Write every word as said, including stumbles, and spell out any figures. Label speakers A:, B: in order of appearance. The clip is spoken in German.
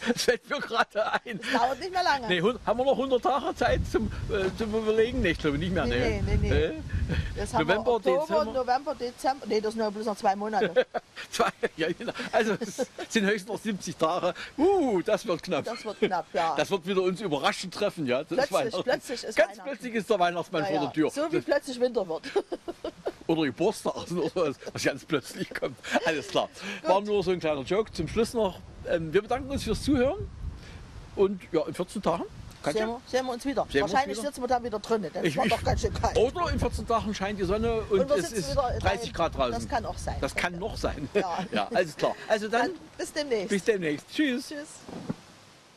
A: Das fällt mir gerade ein.
B: Das dauert nicht mehr lange.
A: Nee, hund- haben wir noch hundert Tage Zeit zum, äh, zum Überlegen? Nee, ich glaube nicht mehr.
B: Nee, nee, nee, nee.
A: Äh?
B: Das haben
A: November,
B: wir Oktober,
A: Dezember.
B: November, Dezember. Nee, das sind ja bloß noch zwei Monate.
A: Zwei, ja, genau. Also es sind höchstens noch siebzig Tage. Uh, das wird knapp.
B: Das wird knapp, ja.
A: Das wird wieder uns überraschend treffen, ja. Das ist
B: Plötzlich,
A: Weihnachten.
B: plötzlich ist
A: Ganz
B: Weihnachten.
A: plötzlich ist der Weihnachtsmann
B: Ja,
A: vor
B: ja.
A: der Tür.
B: So wie plötzlich Winter wird.
A: Oder Geburtstag oder sowas, was ganz plötzlich kommt. Alles klar. War nur so ein kleiner Joke. Zum Schluss noch, ähm, wir bedanken uns fürs Zuhören. Und ja, in vierzehn Tagen.
B: Sehen wir, sehen wir uns wieder.
A: wir uns
B: Wahrscheinlich
A: wieder?
B: sitzen wir dann wieder drinnen. Das
A: Ich-
B: war
A: ich-
B: doch ganz schön kalt.
A: Oder in vierzehn Tagen scheint die Sonne und,
B: Und wir
A: es
B: sitzen
A: ist
B: wieder
A: dreißig Grad draußen.
B: Das kann auch sein.
A: Das kann noch sein.
B: Ja.
A: Ja, alles klar. Also dann,
B: Dann bis demnächst.
A: bis demnächst. Tschüss.
B: Tschüss.